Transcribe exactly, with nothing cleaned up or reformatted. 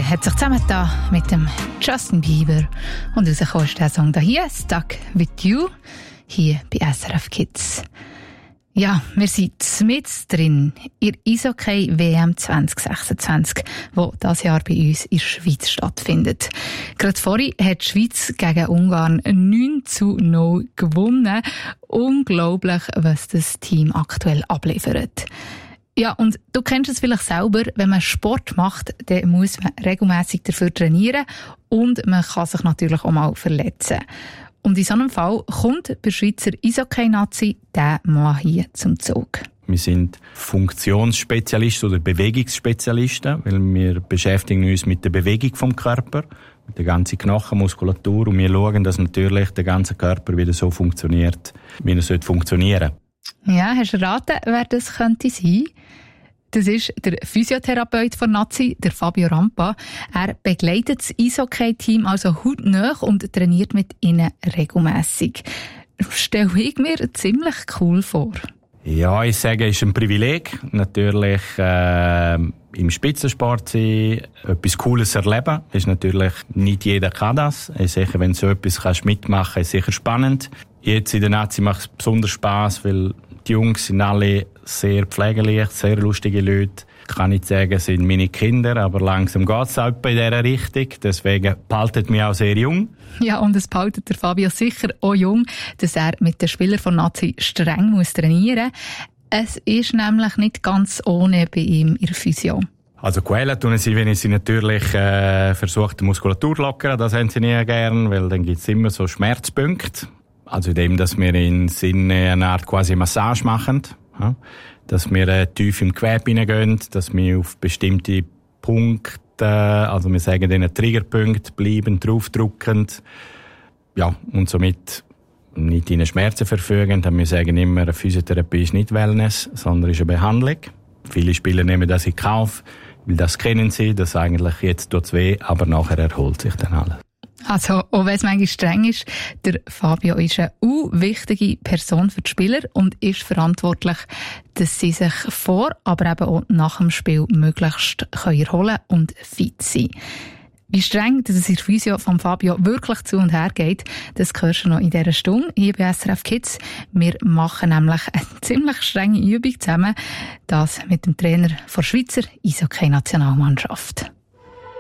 hat sich zusammengetan mit dem Justin Bieber und rausgekommen ist der Song hier, «Stuck with You», hier bei S R F Kids. Ja, wir sind mit drin in der Eishockey-W M zwanzig sechsundzwanzig, die dieses Jahr bei uns in der Schweiz stattfindet. Gerade vorhin hat die Schweiz gegen Ungarn neun zu null gewonnen. Unglaublich, was das Team aktuell abliefert. Ja, und du kennst es vielleicht selber, wenn man Sport macht, dann muss man regelmässig dafür trainieren und man kann sich natürlich auch mal verletzen. Und in so einem Fall kommt bei der Schweizer Eishockey-Nazi der Mann hier zum Zug. Wir sind Funktionsspezialisten oder Bewegungsspezialisten, weil wir beschäftigen uns mit der Bewegung vom Körper, mit der ganzen Knochenmuskulatur und wir schauen, dass natürlich der ganze Körper wieder so funktioniert, wie er sollte funktionieren. Ja, hast du erraten, wer das könnte sein? Das ist der Physiotherapeut von Nazi, der Fabio Rampa. Er begleitet das Eishockey-Team also hautnah und trainiert mit ihnen regelmässig. Stelle ich mir ziemlich cool vor. Ja, ich sage, es ist ein Privileg, natürlich äh, im Spitzensport zu sein, etwas Cooles erleben. Das ist natürlich, nicht jeder kann das. Sicher, wenn du so etwas kannst mitmachen, ist sicher spannend. Jetzt in der Nazi macht es besonders Spass, weil die Jungs sind alle sehr pflegeleicht, sehr lustige Leute. Ich kann nicht sagen, sind meine Kinder, aber langsam geht es auch in dieser Richtung. Deswegen behaltet mich auch sehr jung. Ja, und es behaltet der Fabio sicher auch jung, dass er mit den Spielern von Nazi streng muss trainieren muss. Es ist nämlich nicht ganz ohne bei ihm in der Physio. Also quälen tun sie, wenn ich sie natürlich äh, versuche, die Muskulatur zu lockern. Das haben sie nie gern, weil dann gibt es immer so Schmerzpunkte. Also indem, dass wir in Sinne eine Art quasi Massage machen, ja? Dass wir äh, tief im Gewebe hineingehen, dass wir auf bestimmte Punkte, also wir sagen denen Triggerpunkte, bleiben draufdrücken, ja, und somit nicht in Schmerzen verfügen. Dann wir sagen immer, eine Physiotherapie ist nicht Wellness, sondern ist eine Behandlung. Viele Spieler nehmen das in Kauf, weil das kennen sie, dass eigentlich jetzt tut's weh, aber nachher erholt sich dann alles. Also, auch wenn es manchmal streng ist, der Fabio ist eine wichtige Person für die Spieler und ist verantwortlich, dass sie sich vor, aber eben auch nach dem Spiel möglichst erholen und fit sein können. Wie streng dass es in der Physio von Fabio wirklich zu und her geht, das hörst du noch in dieser Stunde hier bei S R F Kids. Wir machen nämlich eine ziemlich strenge Übung zusammen, das mit dem Trainer der Schweizer Eishockey-Nationalmannschaft.